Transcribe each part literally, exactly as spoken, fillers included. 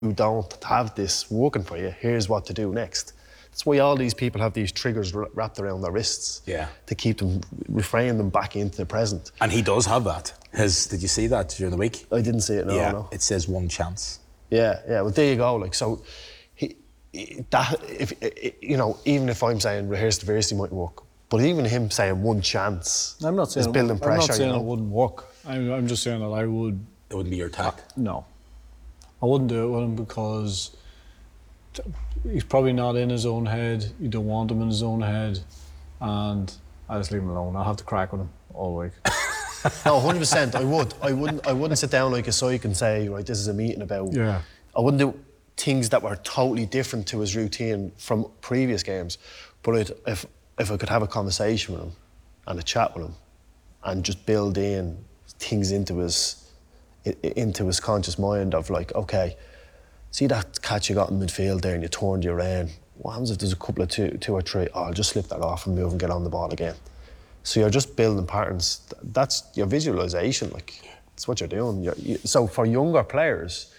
you don't have this working for you, here's what to do next. That's why all these people have these triggers wrapped around their wrists. Yeah. To keep them, refrain them back into the present. And he does have that. His, did you see that during the week? I didn't see it, no, yeah, no. It says one chance. Yeah, yeah, well, there you go. Like, so, he, he, that, if, you know, even if I'm saying rehearse diversity might work, but even him saying one chance I'm not saying is building it, pressure. I'm not saying you know? it wouldn't work. I'm, I'm just saying that I would... It wouldn't be your tact? Uh, no. I wouldn't do it with him because t- he's probably not in his own head. You don't want him in his own head. And I just leave him alone. I'll have to crack with him all week. No, one hundred percent. I would. I wouldn't. I wouldn't sit down like a psych and say, right, this is a meeting about. Yeah. I wouldn't do things that were totally different to his routine from previous games. But I'd, if if I could have a conversation with him and a chat with him, and just build in things into his into his conscious mind of like, okay, see that catch you got in midfield there and you turned your around. What happens if there's a couple of two, two or three? Oh, I'll just slip that off and move and get on the ball again. So you're just building patterns. That's your visualisation, like, that's what you're doing. You're, you, so for younger players,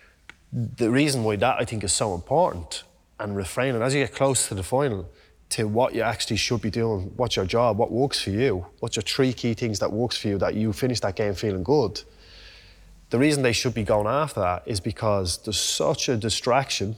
the reason why that I think is so important, and refraining, as you get close to the final, to what you actually should be doing, what's your job, what works for you, what's your three key things that works for you, that you finish that game feeling good. The reason they should be going after that is because there's such a distraction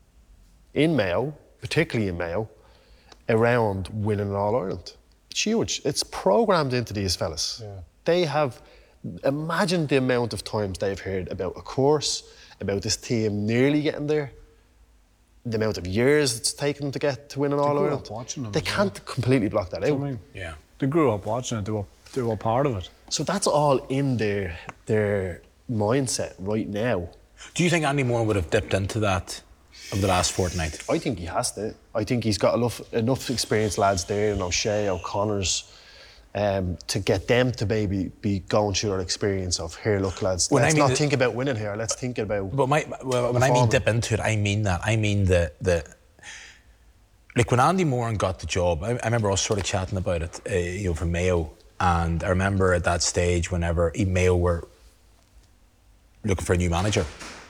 in Mayo, particularly in Mayo, around winning an All-Ireland. It's huge. It's programmed into these fellas. Yeah. They have, imagine the amount of times they've heard about a course, about this team nearly getting there, the amount of years it's taken them to get to win an All-Ireland. They can't well. completely block that out. I mean, yeah. They grew up watching it, they were, they were part of it. So that's all in their, their mindset right now. Do you think Andy Moore would have dipped into that of the last fortnight? I think he has to. I think he's got enough enough experienced lads there, and O'Shea, O'Connor's, um, to get them to maybe be going through their experience of, here, look, lads, when let's I mean not the, think about winning here, let's think about. But my, well, when I mean dip into it, I mean that. I mean the the. Like when Andy Moran got the job, I, I remember us sort of chatting about it, uh, you know, from Mayo, and I remember at that stage, whenever Mayo were looking for a new manager,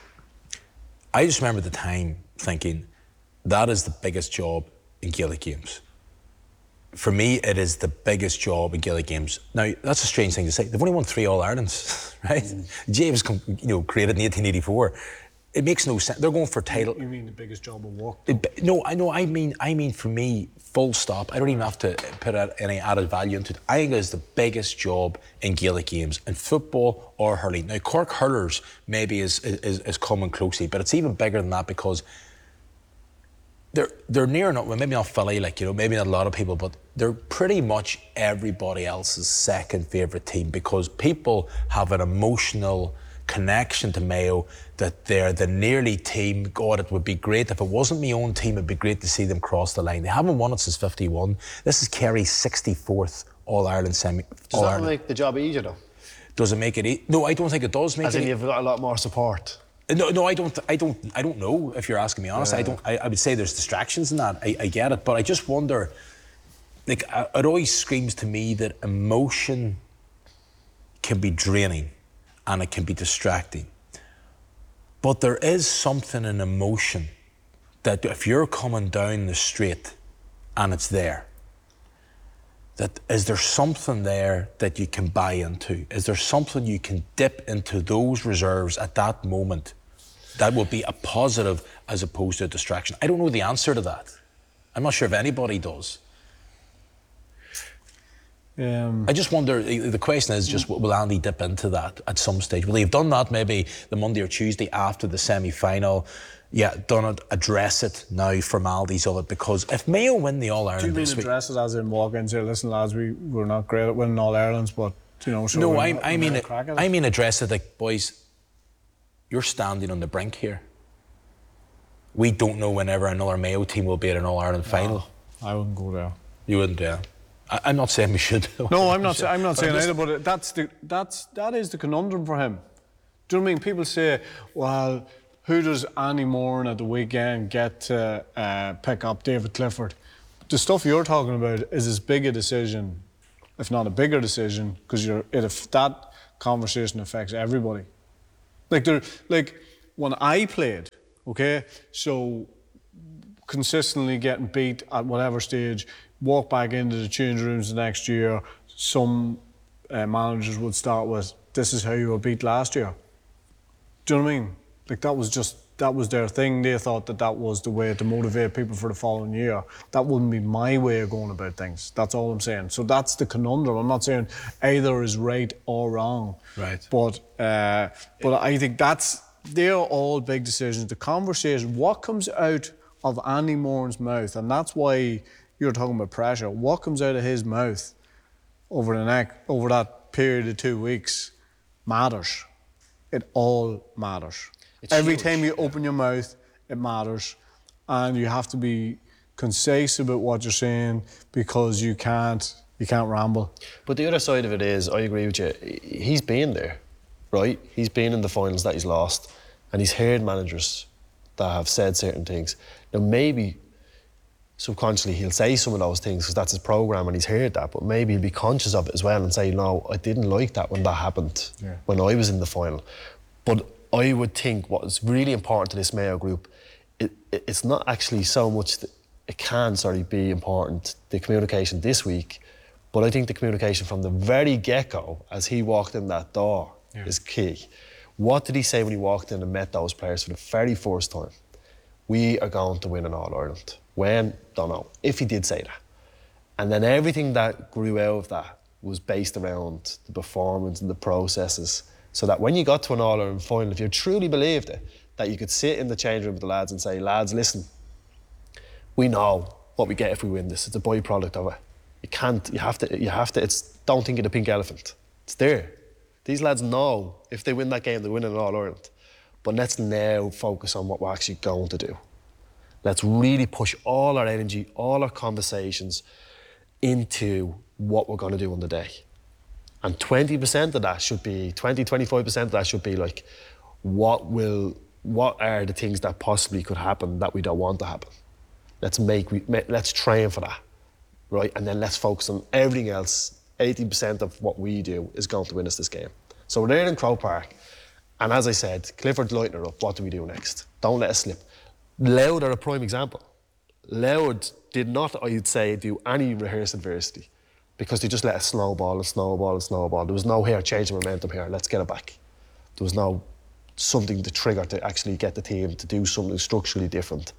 I just remember at the time thinking, that is the biggest job in Gaelic games. For me, it is the biggest job in Gaelic games. Now, that's a strange thing to say. They've only won three All-Irelands, right? Mm. James, you know, created in eighteen eighty-four. It makes no sense. They're going for title. You mean the biggest job of work? It, no, I know. I mean, I mean, for me, full stop. I don't even have to put any added value into it. I think it is the biggest job in Gaelic games, in football or hurling. Now, Cork hurlers maybe is is, is coming closely, but it's even bigger than that because they're they're near enough. Well, maybe not Philly, like, you know, maybe not a lot of people, but they're pretty much everybody else's second favourite team because people have an emotional connection to Mayo, that they're the nearly team. God, it would be great if it wasn't my own team. It'd be great to see them cross the line. They haven't won it since fifty-one. This is Kerry's sixty-fourth All-Ireland semi. Does All-Ireland. That make the job easier though? Does it make it? E- no, I don't think it does make As it. As in, e- you've got a lot more support. No, no, I don't. I don't. I don't know. If you're asking me honestly, yeah. I don't. I, I would say there's distractions in that. I, I get it, but I just wonder. Like, it always screams to me that emotion can be draining, and it can be distracting. But there is something in emotion that if you're coming down the street and it's there, that is there something there that you can buy into? Is there something you can dip into those reserves at that moment that will be a positive as opposed to a distraction? I don't know the answer to that. I'm not sure if anybody does. Um, I just wonder, the question is just, will Andy dip into that at some stage? Will he have done that maybe the Monday or Tuesday after the semi-final? Yeah, done it, address it now, formalities of it, because if Mayo win the All-Ireland... Do you mean this address week, it as in walk in and say, listen lads, we, we're not great at winning All-Irelands, but, you know... So no, I, I mean, it, I mean address it like, boys, you're standing on the brink here. We don't know whenever another Mayo team will be at an All-Ireland final. No, I wouldn't go there. You wouldn't, yeah. I'm not saying we should. No, I'm not. Say, I'm not saying either. But that's the that's that is the conundrum for him. Do you know what I mean? People say, "Well, who does Andy Moran at the weekend get to uh, pick up David Clifford?" The stuff you're talking about is as big a decision, if not a bigger decision, because you're it, if that conversation affects everybody. Like there, like when I played, okay, so consistently getting beat at whatever stage, walk back into the change rooms the next year, some uh, managers would start with, this is how you were beat last year. Do you know what I mean? Like that was just, that was their thing. They thought that that was the way to motivate people for the following year. That wouldn't be my way of going about things. That's all I'm saying. So that's the conundrum. I'm not saying either is right or wrong. Right. But uh, but I think that's, they're all big decisions. The conversation, what comes out of Andy Moran's mouth, and that's why you're talking about pressure. What comes out of his mouth over the next, over that period of two weeks matters. It all matters. It's Every huge. time you open your mouth, it matters. And you have to be concise about what you're saying because you can't you can't ramble. But the other side of it is, I agree with you, he's been there, right? He's been in the finals that he's lost, and he's heard managers that have said certain things. Now maybe subconsciously he'll say some of those things because that's his programme and he's heard that, but maybe he'll be conscious of it as well and say, no, I didn't like that when that happened, yeah. when I was in the final. But I would think what is really important to this Mayo group, it, it, it's not actually so much, that it can sorry be important, the communication this week, but I think the communication from the very get-go as he walked in that door yeah. is key. What did he say when he walked in and met those players for the very first time? We are going to win an All-Ireland. When? Don't know. If he did say that. And then everything that grew out of that was based around the performance and the processes, so that when you got to an All-Ireland final, if you truly believed it, that you could sit in the change room with the lads and say, lads, listen, we know what we get if we win this. It's a byproduct of it. You can't, you have to, you have to, it's, don't think of the pink elephant. It's there. These lads know if they win that game, they're winning an All-Ireland. But let's now focus on what we're actually going to do. Let's really push all our energy, all our conversations into what we're going to do on the day. And twenty percent of that should be, twenty, twenty-five percent of that should be like, what will, what are the things that possibly could happen that we don't want to happen? Let's make, let's train for that, right? And then let's focus on everything else. eighty percent of what we do is going to win us this game. So we're there in Croke Park, and as I said, Clifford's lighting her up. What do we do next? Don't let us slip. Louth are a prime example. Louth did not, I'd say, do any rehearsed adversity, because they just let it snowball and snowball and snowball. There was no here, change the momentum here, let's get it back. There was no something to trigger to actually get the team to do something structurally different,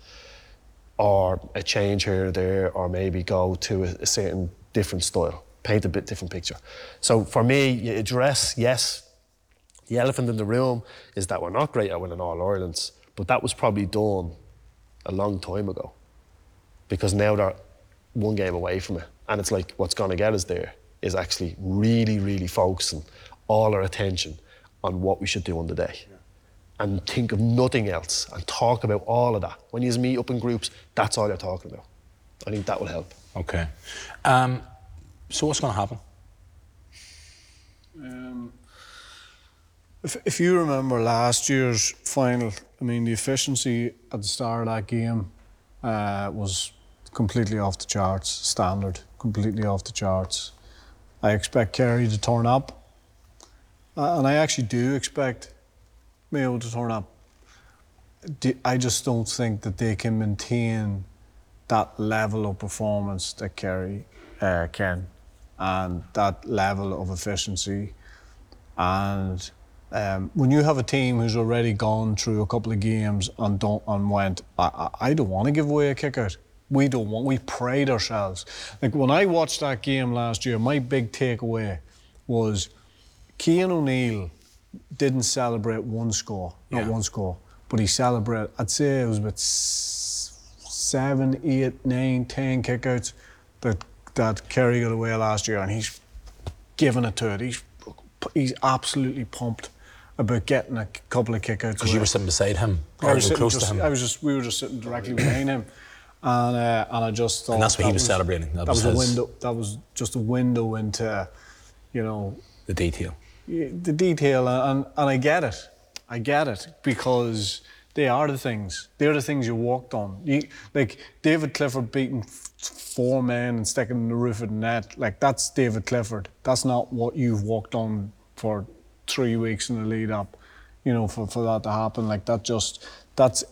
or a change here or there, or maybe go to a, a certain different style, paint a bit different picture. So for me, you address, yes, the elephant in the room is that we're not great at winning All-Irelands, but that was probably done a long time ago, because now they're one game away from it. And it's like, what's going to get us there is actually really, really focusing all our attention on what we should do on the day. Yeah. And think of nothing else and talk about all of that. When you meet up in groups, that's all you're talking about. I think that will help. Okay. Um, so what's going to happen? Um, if, if you remember last year's final, I mean, the efficiency at the start of that game uh, was completely off the charts, standard, completely off the charts. I expect Kerry to turn up, uh, and I actually do expect Mayo to turn up. I just don't think that they can maintain that level of performance that Kerry uh, can, and that level of efficiency. And um, when you have a team who's already gone through a couple of games and don't and went, I, I, I don't want to give away a kick out. We don't want, we pride ourselves. Like when I watched that game last year, my big takeaway was Cian O'Neill didn't celebrate one score, not yeah. one score, but he celebrated, I'd say it was about seven, eight, nine, ten kickouts that, that Kerry got away last year, and he's given it to it. He's, he's absolutely pumped about getting a couple of kickouts. Because you were sitting beside him, or close just, to him. I was just, we were just sitting directly behind him. And, uh, and I just thought... And that's what that he was, was celebrating. That, that was, was a his... window. That was just a window into, you know... The detail. The detail, and, and I get it. I get it, because they are the things. They're the things you walked on. You, like, David Clifford beating four men and sticking in the roof of the net, like, that's David Clifford. That's not what you've walked on for three weeks in the lead up. you know, for, for that to happen. Like that just, that's